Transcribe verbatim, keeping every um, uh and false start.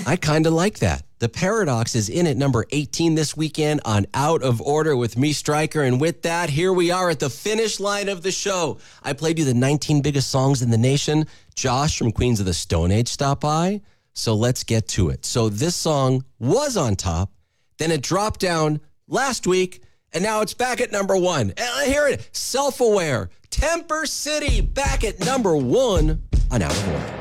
I kind of like that. The Paradox is in at number eighteen this weekend on Out of Order with me, Stryker. And with that, here we are at the finish line of the show. I played you the nineteen biggest songs in the nation. Josh from Queens of the Stone Age stopped by. So let's get to it. So this song was on top. Then it dropped down last week. And now it's back at number one. And hear it. Self-Aware. Temper City back at number one on Out of Order.